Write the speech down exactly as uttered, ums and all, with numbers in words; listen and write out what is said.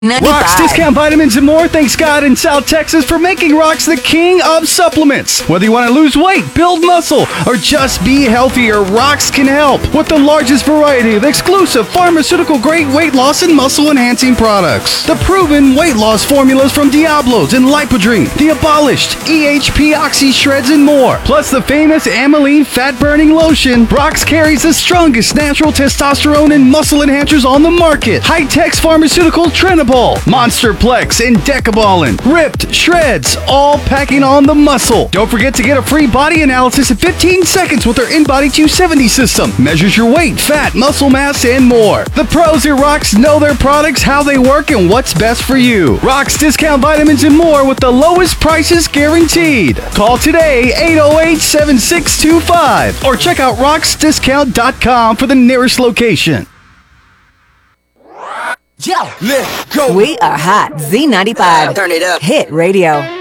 Rocks Discount Vitamins and More thanks God in South Texas for making Rocks the king of supplements. Whether you want to lose weight, build muscle, or just be healthier, Rocks can help. With the largest variety of exclusive pharmaceutical-grade weight loss and muscle-enhancing products. The proven weight loss formulas from Diablos and Lipodrine, the abolished E H P Oxy Shreds and more. Plus the famous Ameline fat-burning lotion. Rocks carries the strongest natural testosterone and muscle enhancers on the market. High-Tex Pharmaceutical Trenibol, Monsterplex, and Decabolin. Ripped Shreds, all packing on the muscle. Don't forget to get a free body analysis in fifteen seconds with their InBody two seventy system. Measures your weight, fat, muscle mass, and more. The pros at Rocks know their products, how they work, and what's best for you. Rocks Discount Vitamins and More with the lowest prices guaranteed. Call today, eight oh eight, seven six two five, or check out rox discount dot com for the nearest location. Yo, let's go. We are hot. Z ninety-five. Turn it up. Hit radio.